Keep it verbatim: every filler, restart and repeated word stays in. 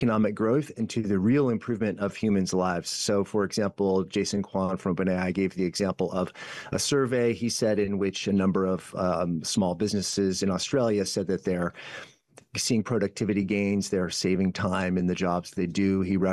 economic growth and to the real improvement of humans' lives. So, for example, Jason Kwan from OpenAI gave the example of a survey, he said, in which a number of um, small businesses in Australia said that they're seeing productivity gains, they're saving time in the jobs they do. He